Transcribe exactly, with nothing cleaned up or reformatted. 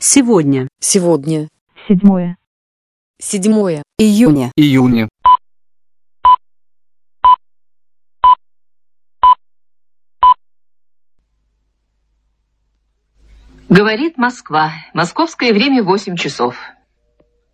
Сегодня. Сегодня. Седьмое. Седьмое июня. Июня. Говорит Москва. Московское время восемь часов.